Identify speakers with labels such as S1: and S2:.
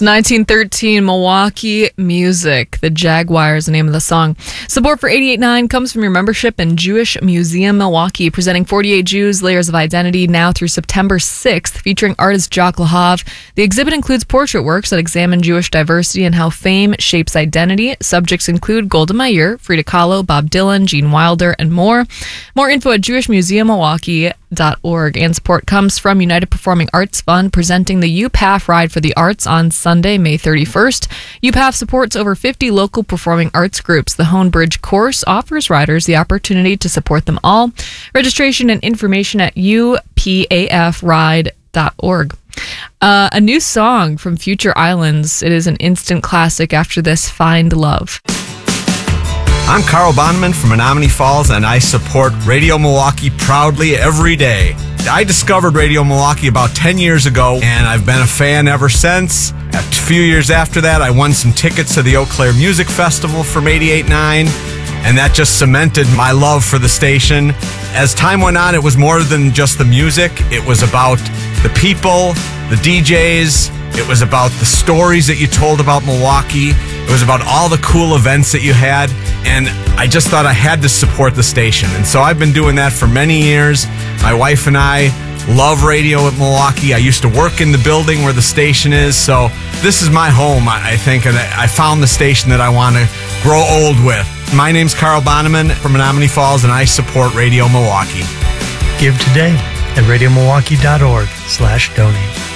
S1: 1913 Milwaukee Music. The Jaguar is the name of the song. Support for 88.9 comes from your membership in Jewish Museum Milwaukee, presenting 48 Jews, Layers of Identity, now through September 6th, featuring artist Jacques Lahav. The exhibit includes portrait works that examine Jewish diversity and how fame shapes identity. Subjects include Golda Meir, Frida Kahlo, Bob Dylan, Gene Wilder, and more. More info at jewishmuseummilwaukee.org. And support comes from United Performing Arts Fund, presenting the UPAF Ride for the Arts on Sunday, May 31st. UPAF supports over 50 local performing arts groups. The Honebridge course offers riders the opportunity to support them all. Registration and information at upafride.org. A new song from Future Islands. It is an instant classic after this, Find Love.
S2: I'm Carl Bonneman from Menominee Falls, and I support Radio Milwaukee proudly every day. I discovered Radio Milwaukee about 10 years ago, and I've been a fan ever since. A few years after that, I won some tickets to the Eau Claire Music Festival from 88.9, and that just cemented my love for the station. As time went on, it was more than just the music. It was about the people, the DJs. It was about the stories that you told about Milwaukee. It was about all the cool events that you had. And I just thought I had to support the station. And so I've been doing that for many years. My wife and I love radio at Milwaukee. I used to work in the building where the station is. So this is my home, I think. And I found the station that I want to grow old with. My name's Carl Bonneman from Menominee Falls, and I support Radio Milwaukee.
S3: Give today at radiomilwaukee.org/donate.